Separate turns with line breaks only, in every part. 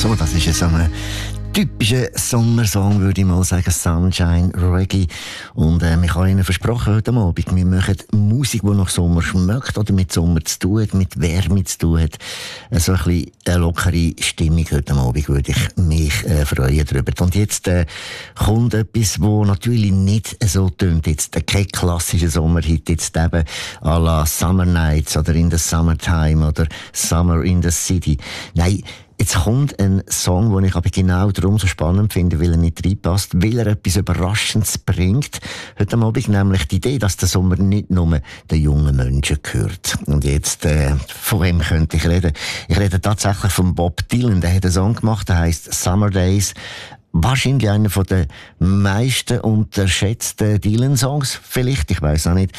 So, das ist so ein typischer Sommersong, würde ich mal sagen. Sunshine Reggae. Und wir haben Ihnen versprochen heute Abend, wir machen Musik, die nach Sommer schmeckt oder mit Sommer zu tun hat, mit Wärme zu tun hat. So ein bisschen eine lockere Stimmung heute Abend würde ich mich freuen darüber. Und jetzt kommt etwas, das natürlich nicht so tönt. Jetzt kein klassischer Sommerhit, jetzt eben à la Summer Nights oder In the Summertime oder Summer in the City. Nein, jetzt kommt ein Song, den ich aber genau darum so spannend finde, weil er nicht reinpasst, weil er etwas Überraschendes bringt. Heute Abend nämlich die Idee, dass der Sommer nicht nur den jungen Menschen gehört. Und jetzt, von wem könnte ich reden? Ich rede tatsächlich von Bob Dylan. Der hat einen Song gemacht, der heisst Summer Days. Wahrscheinlich einer von den meisten unterschätzten Dylan-Songs. Vielleicht, ich weiss auch nicht.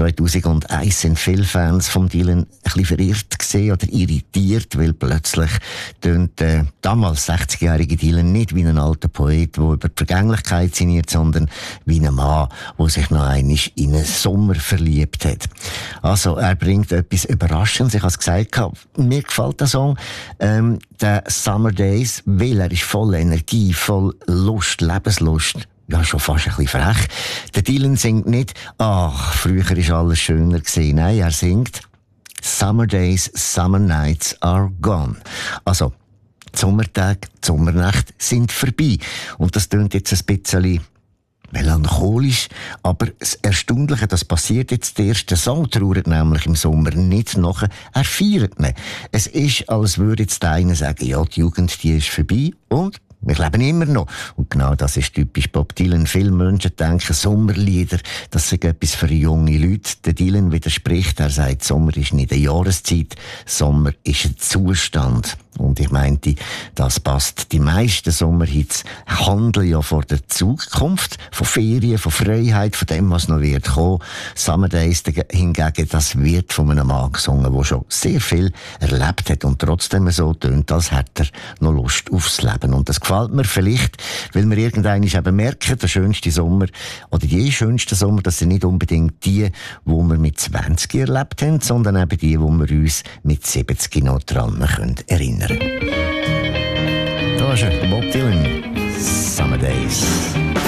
2001 sind viele Fans von Dylan ein bisschen verirrt gesehen oder irritiert, weil plötzlich tönt damals 60-jährige Dylan nicht wie ein alter Poet, der über die Vergänglichkeit sinniert, sondern wie ein Mann, der sich noch einmal in einen Sommer verliebt hat. Also, er bringt etwas Überraschendes. Ich habe es gesagt, mir gefällt der Song, der Summer Days, weil er ist voll Energie, voll Lust, Lebenslust. Ja, schon fast ein bisschen frech. Der Dylan singt nicht, ach, früher war alles schöner gewesen. Nein, er singt, Summer Days, Summer Nights are gone. Also, die Sommertage, die Sommernächte sind vorbei. Und das klingt jetzt ein bisschen melancholisch, aber das Erstaunliche, das passiert jetzt erst. Der Song trauert nämlich im Sommer nicht nachher, er feiert ihn. Es ist, als würde jetzt einer sagen, ja, die Jugend, die ist vorbei und wir leben immer noch. Und genau das ist typisch Bob Dylan. Viele Menschen denken, Sommerlieder, das sind etwas für junge Leute. Der Dylan widerspricht, er sagt, Sommer ist nicht eine Jahreszeit, Sommer ist ein Zustand. Und ich meinte, das passt. Die meisten Sommerhits handeln ja von der Zukunft, von Ferien, von Freiheit, von dem, was noch wird kommen. Summer Days hingegen, das wird von einem Mann gesungen, der schon sehr viel erlebt hat und trotzdem so tönt, als hätte er noch Lust aufs Leben. Und das gefällt mir vielleicht, weil wir irgendwann eben merken, der schönste Sommer oder die schönsten Sommer, das sind nicht unbedingt die, die wir mit 20 erlebt haben, sondern eben die, die wir uns mit 70 noch dran erinnern können. Da ist er, Bob Dylan, Summer Days.